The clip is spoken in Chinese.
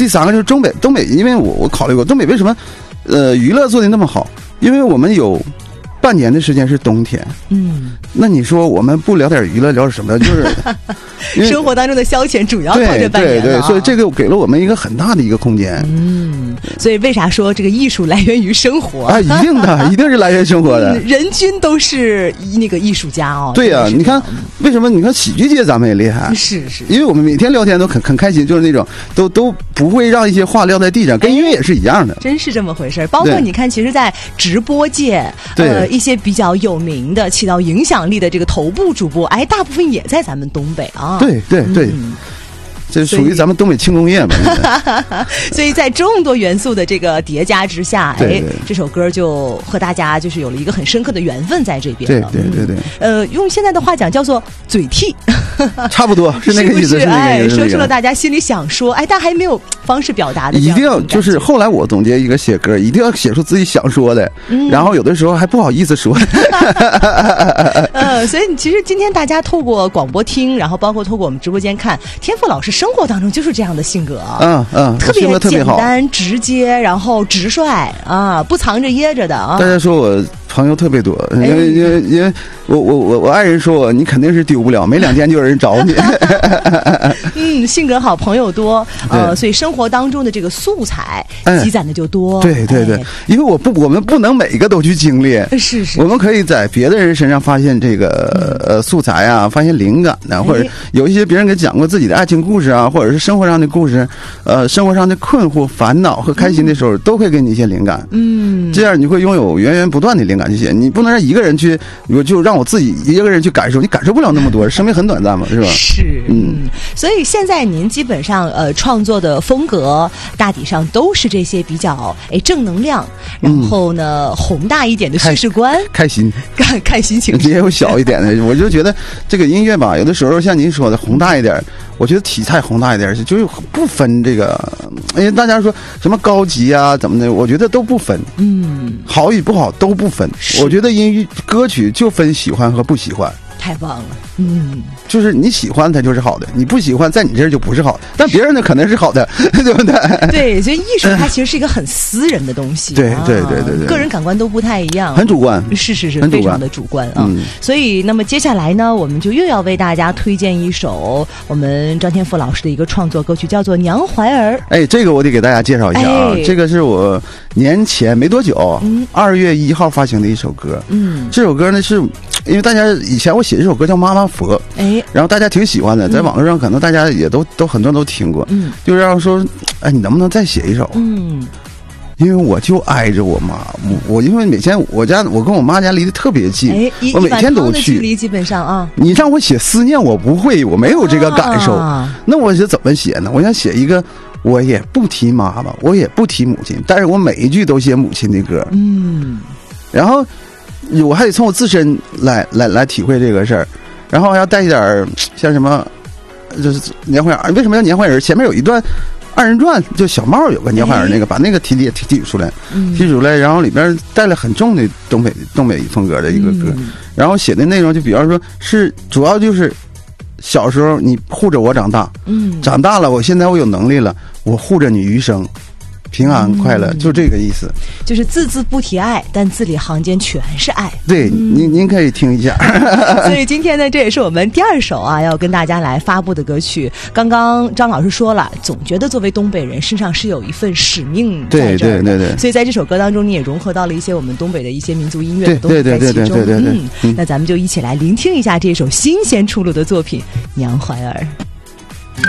第3个就是东北，因为我考虑过东北为什么娱乐做的那么好，因为我们有半年的时间是冬天。那你说我们不聊点娱乐，聊什么？就是生活当中的消遣主要靠这半年。 对，所以这个给了我们一个很大的一个空间。 所以为啥说这个艺术来源于生活啊？一定是来源于生活的。 人均都是那个艺术家哦。 对呀，你看为什么？你看喜剧界咱们也厉害， 是， 因为我们每天聊天都很开心，就是那种都不会让一些话撂在地上，跟音乐也是一样的。 真是这么回事。包括你看，其实，在直播界，一些比较有名的、起到影响力的这个头部主播，大部分也在咱们东北啊。 对。这属于咱们东北轻工业嘛。 所以在众多元素的这个叠加之下，这首歌就和大家就是有了一个很深刻的缘分在这边了。对。用现在的话讲叫做嘴替， 差不多是那个意思。 说出了大家心里想说，但还没有方式表达的。 一定要就是后来我总结一个写歌，一定要写出自己想说的，然后有的时候还不好意思说。 所以其实今天大家透过广播听，然后包括透过我们直播间看，天赋老师生活当中就是这样的性格啊，特别简单直接，然后直率啊，不藏着掖着的啊。 大家说我朋友特别多，因为我爱人说我你肯定是丢不了，没2天就有人找你。 性格好，朋友多，所以生活当中的这个素材积攒的就多。 对，因为我们不能每一个都去经历， 是， 我们可以在别的人身上发现这个素材啊，发现灵感呢，或者有一些别人给讲过自己的爱情故事啊，或者是生活上的故事，生活上的困惑、烦恼和开心的时候，都会给你一些灵感。这样你会拥有源源不断的灵感去写。你不能让一个人去，我就让我自己一个人去感受，你感受不了那么多，生命很短暂嘛，是吧？ 是，所以现在您基本上创作的风格大体上都是这些比较正能量，然后呢宏大一点的叙事观， 开心情绪， 也有小一点的。我就觉得这个音乐吧，有的时候像您说的宏大一点，我觉得题材宏大一点，就是不分这个，大家说什么高级啊怎么的，我觉得都不分，好与不好都不分。我觉得歌曲就分喜欢和不喜欢。 太棒了， 就是你喜欢它就是好的，你不喜欢在你这儿就不是好的，但别人呢可能是好的，对不对？ 对，所以艺术它其实是一个很私人的东西， 对， 个人感官都不太一样， 很主观， 是，非常的主观啊。所以那么接下来呢，我们就又要为大家推荐一首我们张天赋老师的一个创作歌曲，叫做《娘怀儿》。这个我得给大家介绍一下啊，这个是我年前没多久，2月1号发行的一首歌。这首歌呢是因为大家以前我写这首歌叫《妈妈佛》，然后大家挺喜欢的，在网络上可能大家也都很多人都听过，就是让说，你能不能再写一首？因为我就挨着我妈，我因为每天我跟我妈家离得特别近，我每天都去。 距离基本上啊， 你让我写思念，我不会，我没有这个感受。那我是怎么写呢？我想写一个，我也不提妈妈，我也不提母亲，但是我每一句都写母亲的歌。然后我还得从我自身来体会这个事儿，然后要带一点像什么，就是年怀儿。为什么叫年怀儿？前面有一段2人转，就小帽有个年怀儿那个，把那个提出来，然后里边带了很重的东北风格的一个歌，然后写的内容就比方说是主要就是小时候你护着我长大，长大了现在我有能力了，我护着你余生。平安快乐，就这个意思。 就是字字不提爱，但字里行间全是爱。 对，您可以听一下。 所以今天呢，这也是我们第2首啊，要跟大家来发布的歌曲。刚刚张老师说了，总觉得作为东北人，身上是有一份使命在这儿的。对。所以在这首歌当中，你也融合到了一些我们东北的一些民族音乐的东西在其中。那咱们就一起来聆听一下这首新鲜出炉的作品《娘怀儿》。